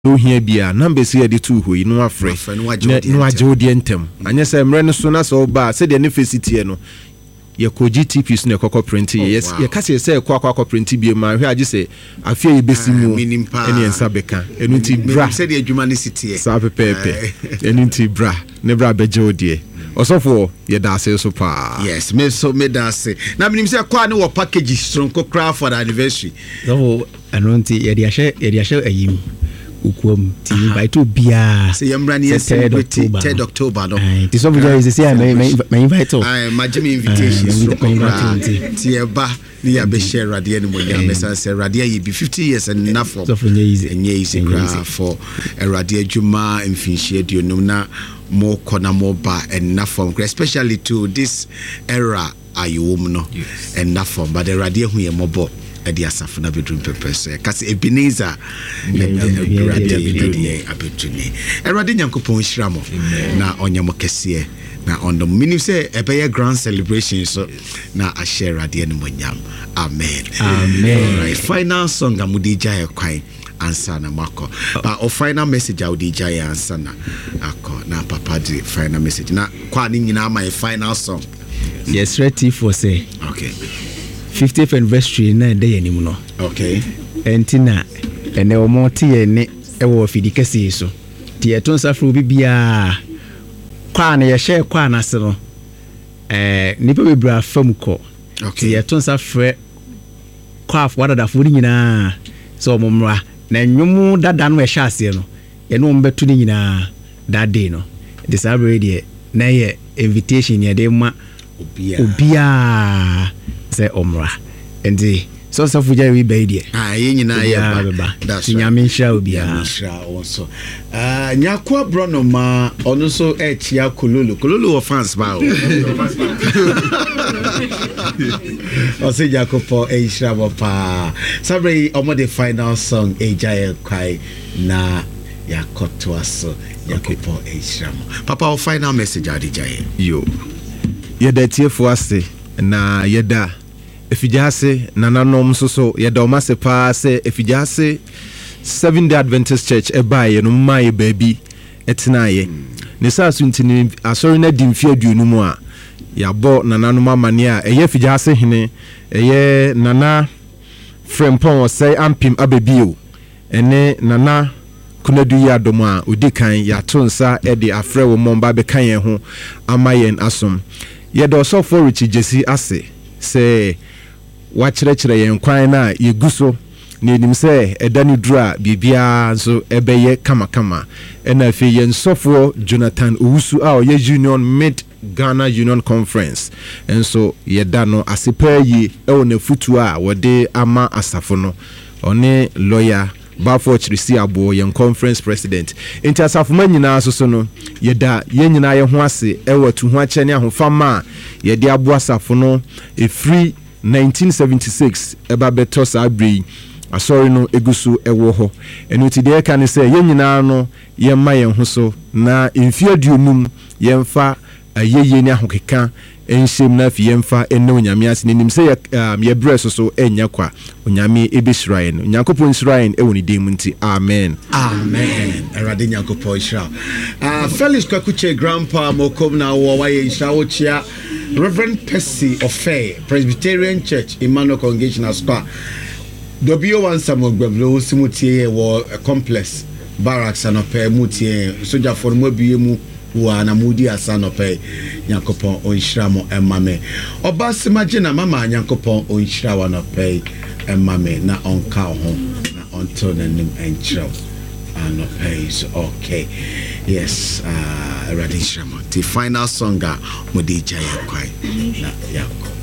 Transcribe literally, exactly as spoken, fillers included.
no here bia number say the two who no afre no agye odi entem anya say mre no so na so ba say the necessity no ye ko G T P so na kokko print yes ye ka say say ko akwa print bi ma hwe agye say afia ye besi mu ene ensa beka enu ti bra say the adwuma ne sitie sa pepepe enu ti bra ne bra beje odi osofo ye da say so pa yes me so me da say na minim say kwa ne wo package stronko craft for the anniversary so anonti ye dia hye ye dia hye ayim ukwam ti by to bia say yamra ne celebrate third October no ti so buja is say my my invite ai majimi invitation ti e ba ni ya be share radio ni mo ya message say radio ye be fifty years and enough for so for easy and easy for a radio juma mfinhie dio num na more corner more bar and enough from especially to this era ayom no enough from but the radio hu ye mobo edi asafo na bedroom purpose kasi Ebenezer radio edi abetuni erade nyankopon hiramo na onyamo kese na on the meaning say a be grand celebration so na a share radio no monyam amen amen right final song amudi jaya kwai answer na mako but our final message audi jaya answer na akọ na papa di final message na kwa ni nyina my final song yes ready for say okay fiftieth anniversary na day anim no okay entina ene omote ye ne e wo fidi kase so ti eton safro bibia kwa na ye share kwa na se no eh nipa bebra fam ko okay ti eton safre kwa afwa dada fo ni nyina so momra na nwumu dada no e hye ase no ye no mbetu ni nyina that day no the celebrate na ye invitation ye de ma obia obia say omra endi so so fuja we be die ah ye nyina ye ba that's nyame hira obia hira also ah nyakwa brono ma ono so e chia kololo kololo of fans ba o se jakopo e hira ba pa sabre omo the final song e jaye kwai na yakoto aso yakopo e hira papa o final message adi jaye yo ye da tiefo ase na ye da efijase nananom so so ye da omase pa se efijase Seventh Day Adventist Church e bae no mai baby etinaye ne sa so ntini asori na dimfi aduonu mu a ya bo nananom amane a eye efijase hene eye nana frempon say ampim abebio ene nana kunadu ya domo a odikan ya tonsa e de afre wo momba be kan ye ho amayen asom ye do so for rich jesi ase say wa kyerɛkyerɛ yɛn kwan na yeguso na enim sɛ ɛdani dura bibia so ɛbɛyɛ kama kama ɛna afi yɛn sɔfo Jonathan Owusu a ɔyɛ Union Mid Ghana Union Conference enso yɛda no asepa yi ɛwɔ na futu a wɔde ama asafo no ɔne lawyer Bafo Chirisi Abo yɛn conference president enti asafo ma nyinaa so so no yɛda yɛn nyinaa yɛ ho ase ɛwɔ tu ho akyɛ ne ahofama yɛde abo asafo no efiri nineteen seventy-six eba beto sa abri asori no egusu ewo ho enu ti de ka ne se yen nyina no yen ma yen ho so na mfie aduonum yen fa ayeye ni ahokeka enhyem na fi yen fa enne onyame ase nim se ye breso so enya kwa onyame ebisrael no nyankopon israel e woni dem nti amen amen erade nyankopon israel ah Felix Kwakuche grandpa mokom na wo wa ye israel chia Reverend Percy Ofe Presbyterian Church Emmanuel Congregational Square W one Samuel Gbeblo simutie wo complex barracks anope mutie soja for mo biemu wa na mudi asanope nyankopon onhiramo emame oba simagina mama nyankopon onhirawa nope emame na onka ho na onto nanim enchiro anope is okay yes uh Radishamo the final song mudi jaya kwai na yako